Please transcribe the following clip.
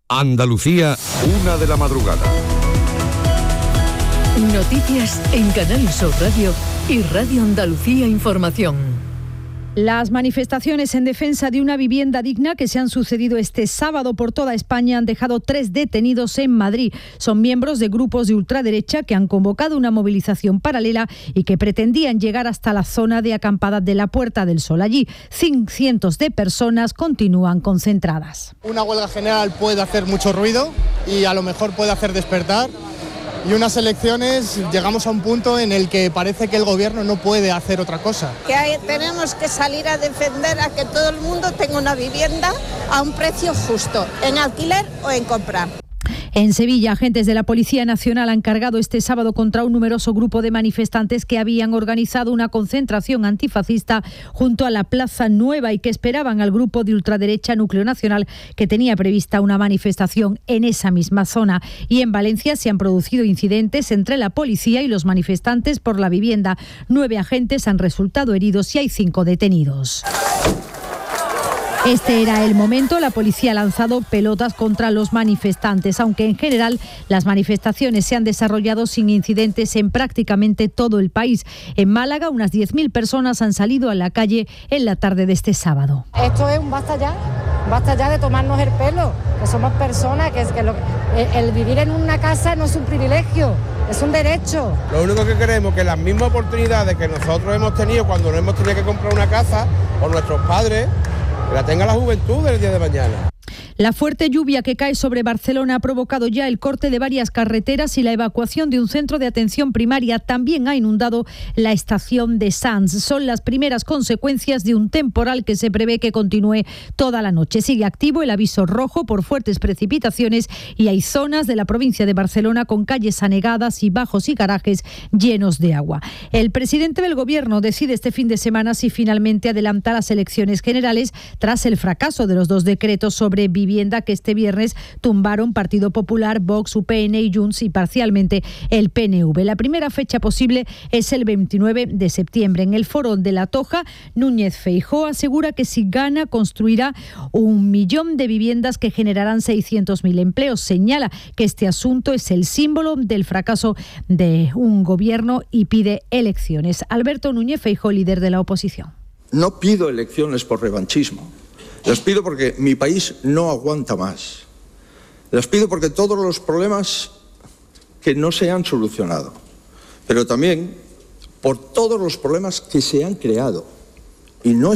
Andalucía, 1 de la madrugada. Noticias en Canal Sur Radio y Radio Andalucía Información. Las manifestaciones en defensa de una vivienda digna que se han sucedido este sábado por toda España han dejado 3 detenidos en Madrid. Son miembros de grupos de ultraderecha que han convocado una movilización paralela y que pretendían llegar hasta la zona de acampada de la Puerta del Sol. Allí, cientos de personas continúan concentradas. Una huelga general puede hacer mucho ruido y a lo mejor puede hacer despertar. Y unas elecciones llegamos a un punto en el que parece que el gobierno no puede hacer otra cosa. Tenemos que salir a defender a que todo el mundo tenga una vivienda a un precio justo, en alquiler o en compra. En Sevilla, agentes de la Policía Nacional han cargado este sábado contra un numeroso grupo de manifestantes que habían organizado una concentración antifascista junto a la Plaza Nueva y que esperaban al grupo de ultraderecha Núcleo Nacional que tenía prevista una manifestación en esa misma zona. Y en Valencia se han producido incidentes entre la policía y los manifestantes por la vivienda. 9 agentes han resultado heridos y hay 5 detenidos. Este era el momento. La policía ha lanzado pelotas contra los manifestantes, aunque en general las manifestaciones se han desarrollado sin incidentes en prácticamente todo el país. En Málaga, unas 10.000 personas han salido a la calle en la tarde de este sábado. Esto es un basta ya de tomarnos el pelo, que somos personas, el vivir en una casa no es un privilegio, es un derecho. Lo único que queremos es que las mismas oportunidades que nosotros hemos tenido cuando no hemos tenido que comprar una casa, o nuestros padres, que la tenga la juventud del día de mañana. La fuerte lluvia que cae sobre Barcelona ha provocado ya el corte de varias carreteras y la evacuación de un centro de atención primaria. También ha inundado la estación de Sants. Son las primeras consecuencias de un temporal que se prevé que continúe toda la noche. Sigue activo el aviso rojo por fuertes precipitaciones y hay zonas de la provincia de Barcelona con calles anegadas y bajos y garajes llenos de agua. El presidente del Gobierno decide este fin de semana si finalmente adelanta las elecciones generales tras el fracaso de los 2 decretos sobre vivienda que este viernes tumbaron Partido Popular, Vox, UPN y Junts y parcialmente el PNV. La primera fecha posible es el 29 de septiembre. En el Foro de La Toja, Núñez Feijóo asegura que si gana construirá 1 millón de viviendas que generarán 600.000 empleos. Señala que este asunto es el símbolo del fracaso de un gobierno y pide elecciones. Alberto Núñez Feijóo, líder de la oposición. No pido elecciones por revanchismo. Las pido porque mi país no aguanta más. Las pido porque todos los problemas que no se han solucionado, pero también por todos los problemas que se han creado y no